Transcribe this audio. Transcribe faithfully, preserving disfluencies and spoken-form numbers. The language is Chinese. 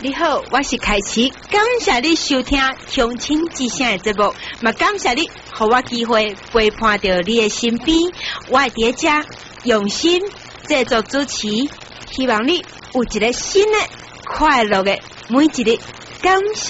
你好，我是凯奇，感谢你收听《乡亲之声》的节目，嘛感谢你，给我机会陪伴到你的身边，我会伫遮用心制作主持，希望你有一个新的快乐的每一日，感谢。